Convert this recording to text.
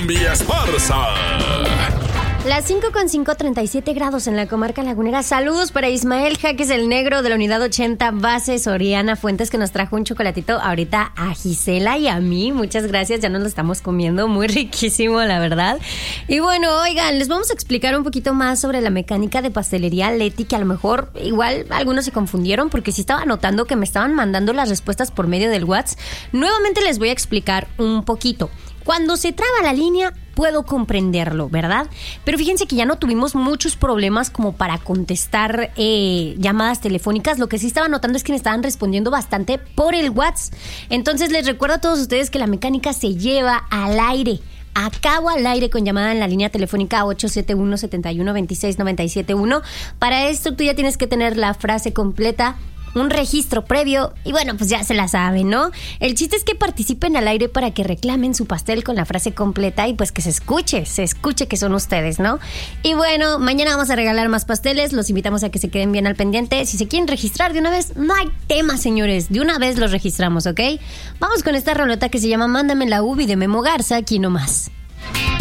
Cumbia Esparza. Las 5:05, 37 grados en la comarca lagunera. Saludos para Ismael Jaques, el negro de la unidad 80, base Soriana Fuentes, que nos trajo un chocolatito ahorita a Gisela y a mí. Muchas gracias, ya nos lo estamos comiendo, muy riquísimo, la verdad. Y bueno, oigan, les vamos a explicar un poquito más sobre la mecánica de pastelería Leti, que a lo mejor igual algunos se confundieron, porque sí estaba notando que me estaban mandando las respuestas por medio del WhatsApp. Nuevamente les voy a explicar un poquito. Cuando se traba la línea, puedo comprenderlo, ¿verdad? Pero fíjense que ya no tuvimos muchos problemas como para contestar llamadas telefónicas. Lo que sí estaba notando es que me estaban respondiendo bastante por el WhatsApp. Entonces les recuerdo a todos ustedes que la mecánica se lleva al aire. Acabo al aire con llamada en la línea telefónica 871-7126-971. Para esto tú ya tienes que tener la frase completa, un registro previo y bueno, pues ya se la saben, ¿no? El chiste es que participen al aire para que reclamen su pastel con la frase completa y pues que se escuche que son ustedes, ¿no? Y bueno, mañana vamos a regalar más pasteles, los invitamos a que se queden bien al pendiente. Si se quieren registrar de una vez, no hay tema, señores, de una vez los registramos, ¿ok? Vamos con esta rolota que se llama Mándame la Ubi de Memo Garza, aquí nomás.